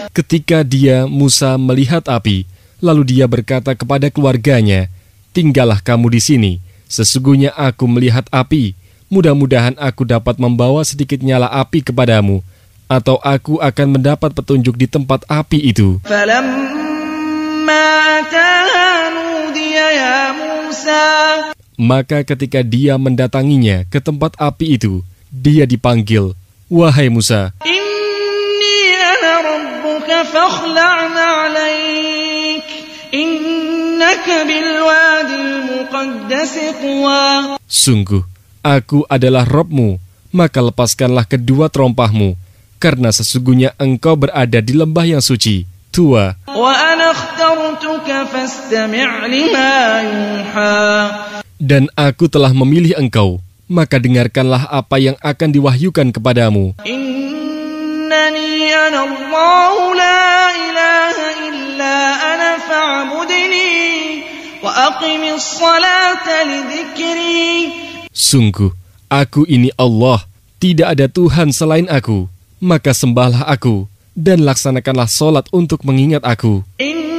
Ketika Musa melihat api, lalu dia berkata kepada keluarganya, "Tinggallah kamu di sini. Sesungguhnya aku melihat api. Mudah-mudahan aku dapat membawa sedikit nyala api kepadamu, atau aku akan mendapat petunjuk di tempat api itu." Maka ketika dia mendatanginya ke tempat api itu, dia dipanggil, "Wahai Musa, sungguh, aku adalah Rabb-mu, maka lepaskanlah kedua terompahmu, karena sesungguhnya engkau berada di lembah yang suci, tua. Dan aku telah memilih engkau, maka dengarkanlah apa yang akan diwahyukan kepadamu. Sungguh, aku ini Allah, tidak ada Tuhan selain aku, maka sembahlah aku dan laksanakanlah solat untuk mengingat aku.